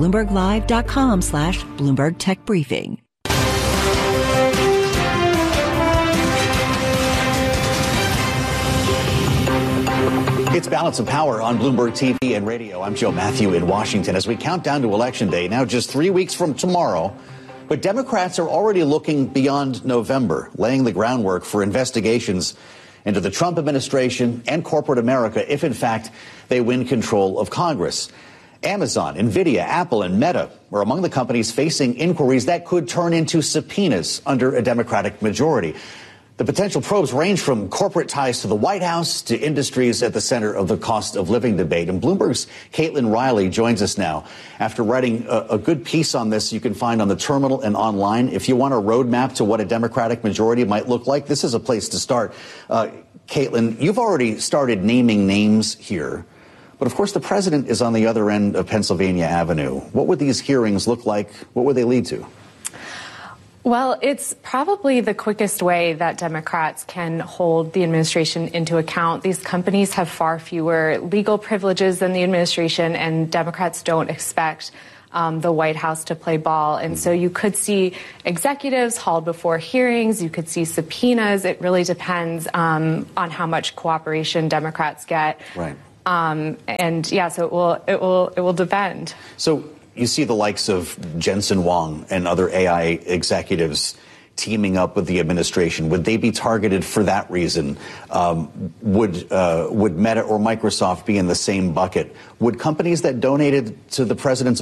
bloomberglive.com/Bloomberg Tech Briefing. It's Balance of Power on Bloomberg TV and radio. I'm Joe Matthew in Washington as we count down to Election Day, now just 3 weeks from tomorrow. But Democrats are already looking beyond November, laying the groundwork for investigations into the Trump administration and corporate America if, in fact, they win control of Congress. Amazon, Nvidia, Apple, and Meta are among the companies facing inquiries that could turn into subpoenas under a Democratic majority. The potential probes range from corporate ties to the White House to industries at the center of the cost of living debate. And Bloomberg's Caitlin Riley joins us now after writing a good piece on this you can find on the Terminal and online. If you want a roadmap to what a Democratic majority might look like, this is a place to start. Caitlin, you've already started naming names here. But of course, the president is on the other end of Pennsylvania Avenue. What would these hearings look like? What would they lead to? Well, it's probably the quickest way that Democrats can hold the administration into account. These companies have far fewer legal privileges than the administration, and Democrats don't expect the White House to play ball. And so you could see executives hauled before hearings. You could see subpoenas. It really depends on how much cooperation Democrats get. Right. And yeah, so it will depend. So you see the likes of Jensen Huang and other AI executives teaming up with the administration. Would they be targeted for that reason? Would Meta or Microsoft be in the same bucket? Would companies that donated to the president's